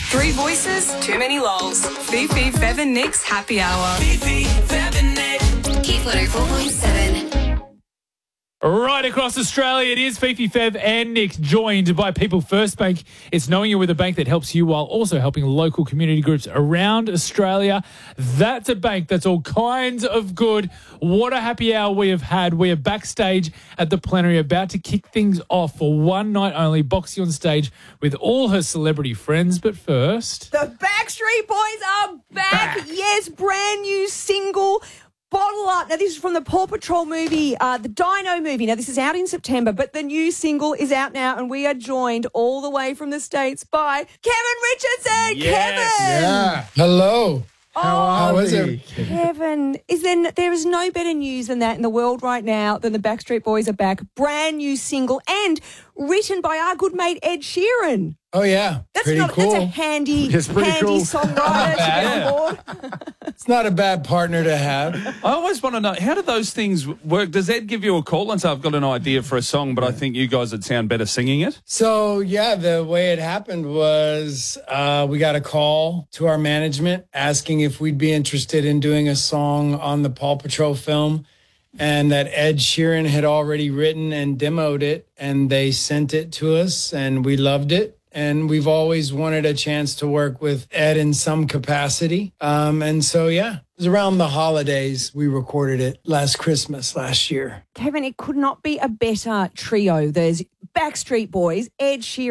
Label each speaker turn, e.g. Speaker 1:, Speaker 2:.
Speaker 1: Three voices, too many lols. Fifi, Fev and Nick's Happy Hour.
Speaker 2: Fifi, Fev and Nick.
Speaker 3: Hit 104.7.
Speaker 4: Right across Australia, it is Fifi, Fev and Nick, joined by People First Bank. It's knowing you're with a bank that helps you while also helping local community groups around Australia. That's a bank that's all kinds of good. What a happy hour we have had. We are backstage at the Plenary, about to kick things off for one night only. Boxy on stage with all her celebrity friends. But first,
Speaker 5: the Backstreet Boys are back. Yes, brand new single. Bottle Up. Now, this is from the Paw Patrol movie, the Dino movie. Now, this is out in September, but the new single is out now, and we are joined all the way from the States by Kevin Richardson.
Speaker 4: Yes.
Speaker 5: Kevin!
Speaker 6: Yeah. Hello. How is it?
Speaker 5: Kevin, there is no better news than that in the world right now than the Backstreet Boys are back. Brand new single and written by our good mate Ed Sheeran.
Speaker 6: Oh, yeah. Pretty cool.
Speaker 5: That's a handy
Speaker 6: It's pretty cool.
Speaker 5: songwriter to get on board.
Speaker 6: It's not a bad partner to have.
Speaker 7: I always want to know, how do those things work? Does Ed give you a call and say, I've got an idea for a song, but I think you guys would sound better singing it?
Speaker 6: So, yeah, the way it happened was we got a call to our management asking if we'd be interested in doing a song on the Paw Patrol film, and that Ed Sheeran had already written and demoed it, and they sent it to us, and we loved it. And we've always wanted a chance to work with Ed in some capacity. And so, yeah, it was around the holidays. We recorded it last Christmas last year.
Speaker 5: Kevin, it could not be a better trio. There's Backstreet Boys, Ed Sheeran.